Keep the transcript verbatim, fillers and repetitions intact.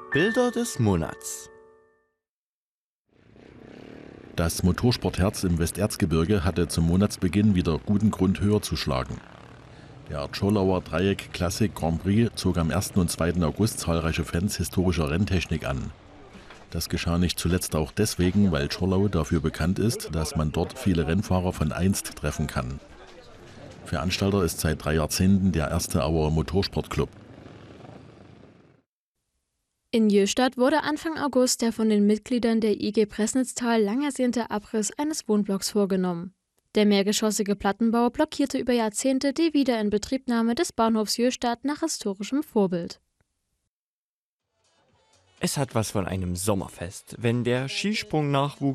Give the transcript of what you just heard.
Bilder des Monats. Das Motorsportherz im Westerzgebirge hatte zum Monatsbeginn wieder guten Grund, höher zu schlagen. Der Zschorlauer Dreieck Classic Grand Prix zog am ersten und zweiten August zahlreiche Fans historischer Renntechnik an. Das geschah nicht zuletzt auch deswegen, weil Zschorlau dafür bekannt ist, dass man dort viele Rennfahrer von einst treffen kann. Veranstalter ist seit drei Jahrzehnten der erste Auer Motorsportclub. In Jöstadt wurde Anfang August der von den Mitgliedern der I G Pressnitztal lang ersehnte Abriss eines Wohnblocks vorgenommen. Der mehrgeschossige Plattenbau blockierte über Jahrzehnte die Wiederinbetriebnahme des Bahnhofs Jöstadt nach historischem Vorbild. Es hat was von einem Sommerfest, wenn der Skisprung-Nachwuchs